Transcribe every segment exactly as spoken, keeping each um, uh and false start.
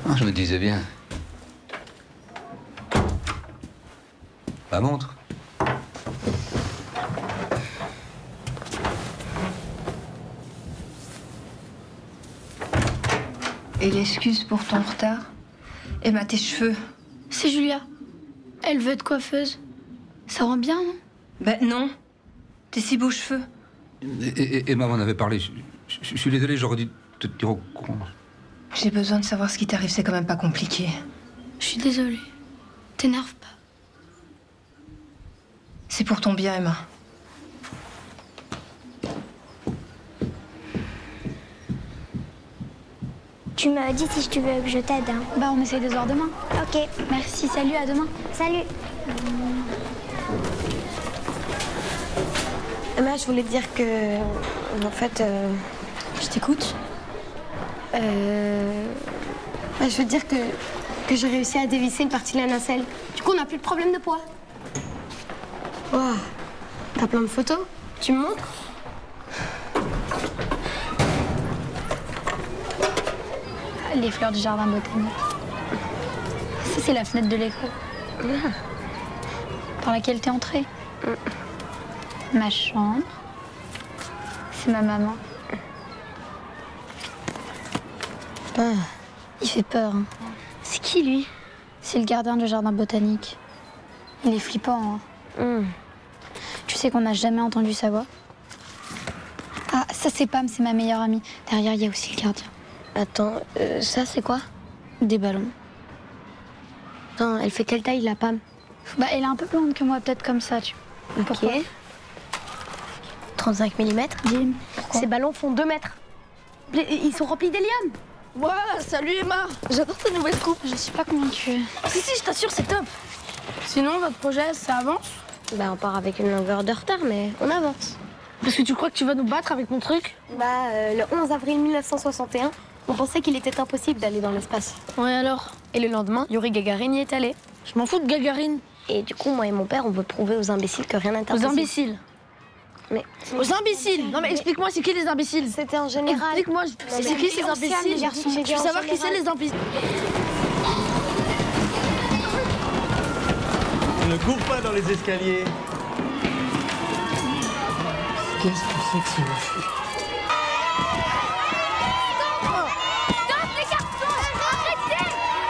Ah, je me disais bien. La montre. Et l'excuse pour ton retard? Emma, tes cheveux. C'est Julia. Elle veut être coiffeuse. Ça rend bien, non? Ben non. Tes si beaux cheveux. Et, et, Emma m'en avait parlé. Je, je, je suis désolé, j'aurais dû te dire au courant. J'ai besoin de savoir ce qui t'arrive, c'est quand même pas compliqué. Je suis désolée. T'énerve pas. C'est pour ton bien, Emma. Tu me dis si tu veux que je t'aide. Hein. Bah, on essaye de se voir demain. Ok. Merci, salut, à demain. Salut. Emma, je voulais te dire que... En fait... Euh... Je t'écoute. Euh... Bah, je veux te dire que, que j'ai réussi à dévisser une partie de la nacelle. Du coup, on n'a plus de problème de poids. Wow. T'as plein de photos? Tu me montres? Les fleurs du jardin botanique. Ça, c'est la fenêtre de l'école. Ah. Dans laquelle t'es entrée. Mm. Ma chambre. C'est ma maman. Ah. Il fait peur. Hein. C'est qui, lui? C'est le gardien du jardin botanique. Il est flippant. Hein. Mm. Tu sais qu'on n'a jamais entendu sa voix? Ah, ça, c'est Pam, c'est ma meilleure amie. Derrière, il y a aussi le gardien. Attends, euh, ça, c'est quoi? Des ballons. Attends, elle fait quelle taille, la Pam? Bah, elle est un peu plus grande que moi, peut-être comme ça, tu vois. Ok. trente-cinq millimètres. Jim, Ces ballons font deux mètres. Ils sont remplis d'hélium. Ouah, salut Emma. J'adore ta nouvelle coupe. Je suis pas convaincue. Si, si, je t'assure, c'est top. Sinon, votre projet, ça avance? Bah, on part avec une longueur de retard, mais on avance. Parce que tu crois que tu vas nous battre avec mon truc? Bah, euh, le onze avril mille neuf cent soixante et un, on pensait qu'il était impossible d'aller dans l'espace. Ouais, alors? Et le lendemain, Yuri Gagarin y est allé. Je m'en fous de Gagarine. Et du coup, moi et mon père, on veut prouver aux imbéciles que rien n'est Aux impossible. imbéciles? Mais... Aux imbéciles? Non mais explique-moi, c'est qui les imbéciles? C'était en général. Explique-moi, c'est qui ces imbéciles? Je veux savoir qui c'est les imbéciles. Ne cours pas dans les escaliers. Qu'est-ce que c'est que ce refus? Stop les garçons! Arrêtez!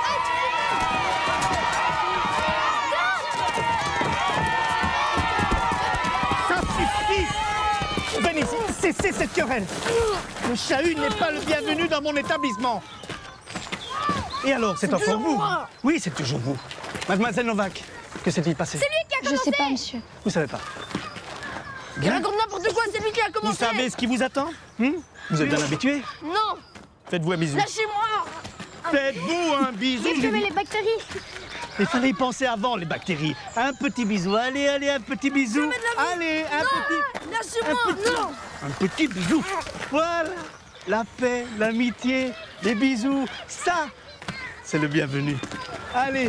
Ça suffit! Venez ici, cessez cette querelle. Le chahut n'est pas le bienvenu dans mon établissement. Et alors, c'est encore vous? Oui, c'est toujours vous. Mademoiselle Novak, que s'est-il passé? C'est lui qui a Je commencé! sais pas, monsieur. Vous savez pas. Il raconte n'importe quoi, c'est lui qui a Vous commencé. savez ce qui vous attend? Hum Vous êtes bien habitué? Non, Faites-vous un bisou. lâchez-moi. Faites-vous un bisou. Qu'est-ce que met les bactéries? Il fallait y penser avant, les bactéries. Un petit bisou. Allez, allez, un petit bisou. Allez, un petit... Lâchez-moi. Un petit... Non. Un petit bisou. Voilà. La paix, l'amitié, les bisous. Ça, c'est le bienvenu. Allez.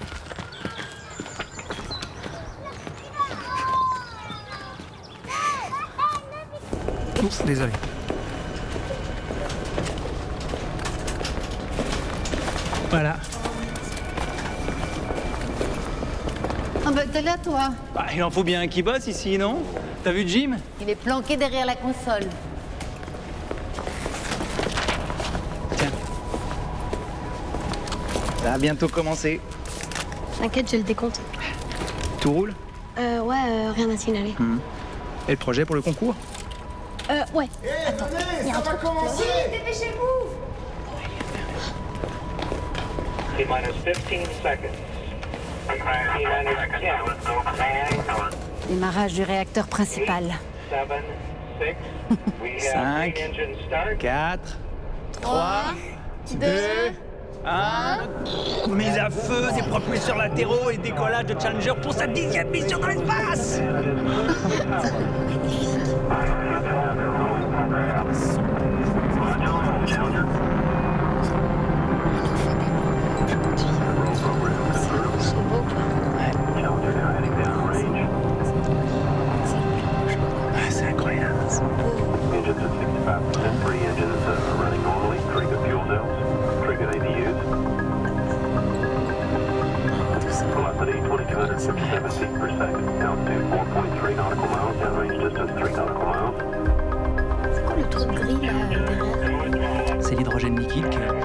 Oups, désolé. Voilà. Ah bah t'es là, toi. Bah, il en faut bien un qui bosse ici, non? T'as vu Jim? Il est planqué derrière la console. Tiens. Ça va bientôt commencer. T'inquiète, j'ai le décompte. Tout roule? Euh, ouais, euh, rien à signaler. Mmh. Et le projet pour le concours? Euh, ouais. Attends, il y a un truc. Dépêchez-vous! T-minus fifteen seconds. T-minus ten. Démarrage du réacteur principal. seven, six. We have Cinq. three engine start. quatre, trois, deux, un. Mise à feu des propulseurs latéraux et décollage de Challenger pour sa dixième mission dans l'espace. Ah, c'est incroyable. Engines at sixty-five percent. Three engines uh, running normally. Trigger fuel cells. Trigger A P Us. hundred fifty-seven feet per second. Altitude four point three nautical miles. Downrange distance three nautical miles. C'est quoi le truc gris là derrière? C'est l'hydrogène liquide qui